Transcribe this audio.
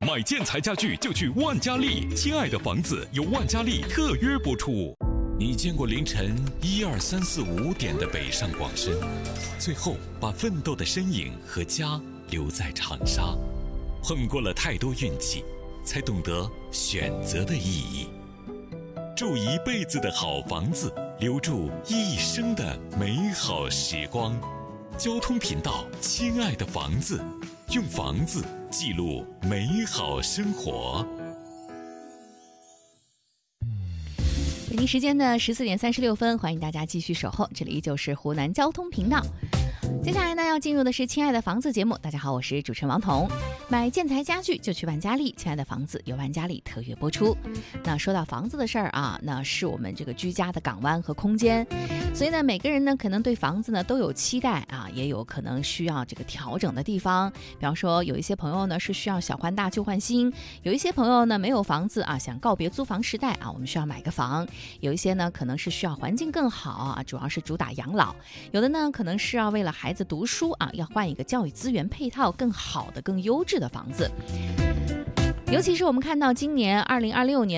买建材家具就去万家丽，亲爱的房子由万家丽特约播出。你见过凌晨1、2、3、4、5点的北上广深，最后把奋斗的身影和家留在长沙，碰过了太多运气，才懂得选择的意义。住一辈子的好房子，留住一生的美好时光。交通频道，亲爱的房子，用房子记录美好生活。 北京时间的14点36分，欢迎大家继续守候，这里依旧是湖南交通频道。接下来呢，要进入的是亲爱的房子节目。大家好，我是主持人王彤。买建材家具就去万家丽，亲爱的房子由万家丽特约播出。那说到房子的事儿啊，那是我们这个居家的港湾和空间，所以呢，每个人呢可能对房子呢都有期待啊，也有可能需要这个调整的地方。比方说，有一些朋友呢是需要小换大旧换新，有一些朋友呢没有房子啊，想告别租房时代啊，我们需要买个房。有一些呢可能是需要环境更好啊，主要是主打养老。有的呢可能是要为了孩子读书啊，要换一个教育资源配套更好的、更优质的房子。尤其是我们看到今年2026年